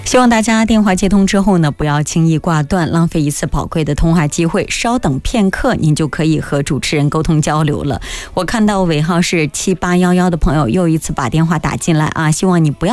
希望大家电话接通之后呢，不要轻易挂断，浪费一次宝贵的通话机会，稍等片刻，您就可以和主持人沟通交流了。我看到尾号是7811的朋友又一次把电话打进来啊，希望你不要